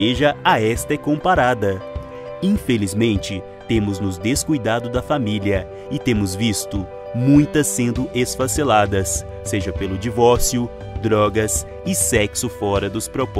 seja a esta é comparada. Infelizmente, temos nos descuidado da família e temos visto muitas sendo esfaceladas, seja pelo divórcio, drogas e sexo fora dos propósitos.